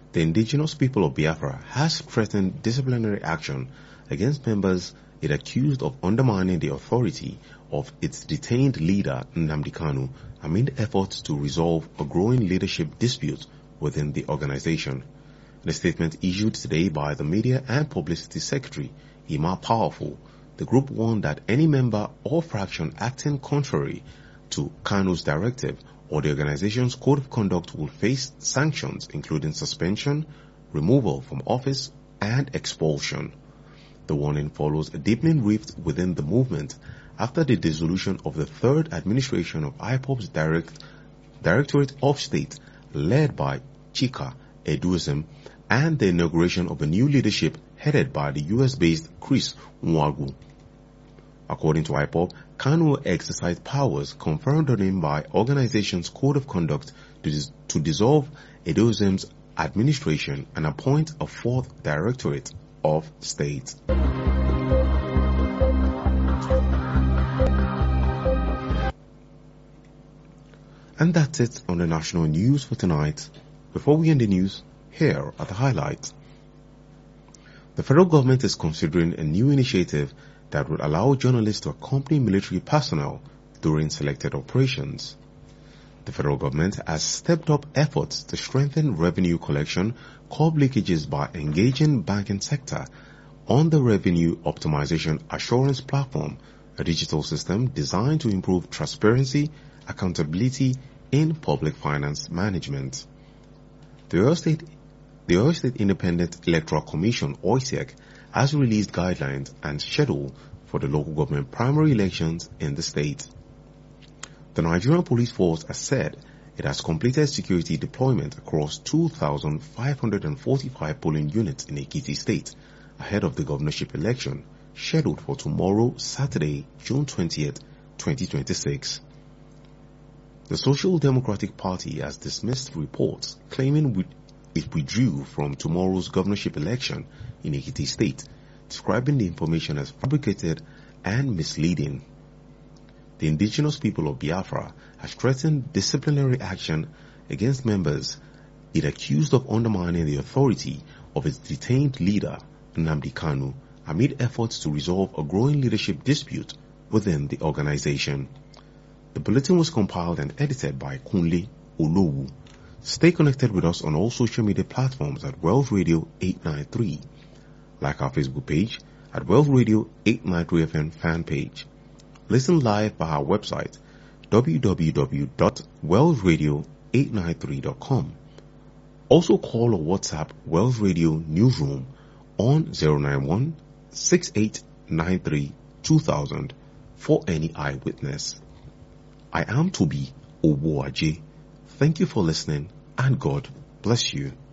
The indigenous people of Biafra has threatened disciplinary action against members it accused of undermining the authority of its detained leader Nnamdi Kanu amid efforts to resolve a growing leadership dispute within the organization. In a statement issued today by the Media and Publicity Secretary, Ima Powerful, the group warned that any member or fraction acting contrary to Kanu's directive or the organization's code of conduct will face sanctions including suspension, removal from office, and expulsion. The warning follows a deepening rift within the movement after the dissolution of the third administration of IPOB's Directorate of State led by Chika Eduzim and the inauguration of a new leadership headed by the US-based Chris Nwagu. According to IPOB, Kanu exercised powers conferred on him by organization's code of conduct to dissolve Edozim's administration and appoint a fourth Directorate of State. And that's it on the national news for tonight. Before we end the news, here are the highlights. The federal government is considering a new initiative that would allow journalists to accompany military personnel during selected operations. The federal government has stepped up efforts to strengthen revenue collection, curb leakages by engaging banking sector on the Revenue Optimization Assurance Platform, a digital system designed to improve transparency, accountability in public finance management. The Oyo State Independent Electoral Commission, OISEC, has released guidelines and schedule for the local government primary elections in the state. The Nigerian Police Force has said it has completed security deployment across 2,545 polling units in Ekiti State ahead of the governorship election scheduled for tomorrow, Saturday, June 20th, 2026. The Social Democratic Party has dismissed reports claiming it withdrew from tomorrow's governorship election in Ekiti State, describing the information as fabricated and misleading. The indigenous people of Biafra has threatened disciplinary action against members it accused of undermining the authority of its detained leader, Nnamdi Kanu, amid efforts to resolve a growing leadership dispute within the organization. The bulletin was compiled and edited by Kunle Olowu. Stay connected with us on all social media platforms at Wells Radio 893. Like our Facebook page at Wells Radio 893 FM fan page. Listen live by our website www.wellsradio893.com. Also call or WhatsApp Wells Radio Newsroom on 091 6893 2000 for any eyewitness. I am Toby Obuaje. Thank you for listening and God bless you.